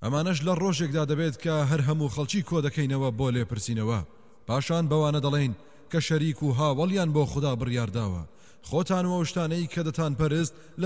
ئەمانەش لە ڕۆژێکدا دەبێت کە هەر هەموو خەڵکی کۆ دەکەینەوە بۆ لێپرسینەوە پاشان بەوانە دەڵێن کە شەریک و هاوڵیان بۆ خوددا بڕیارداوە خۆتان و ئەو شتانەی کە دەتان پەرست